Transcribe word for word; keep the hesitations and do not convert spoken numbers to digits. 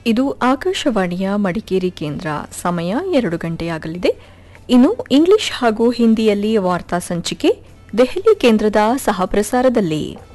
ಇದು ಆಕಾಶವಾಣಿಯ ಮಡಿಕೇರಿ ಕೇಂದ್ರ. ಸಮಯ ಎರಡು ಗಂಟೆಯಾಗಲಿದೆ. ಇನ್ನು ಇಂಗ್ಲಿಷ್ ಹಾಗೂ ಹಿಂದಿಯಲ್ಲಿ ವಾರ್ತಾ ಸಂಚಿಕೆ ದೆಹಲಿ ಕೇಂದ್ರದ ಸಹಪ್ರಸಾರದಲ್ಲಿ.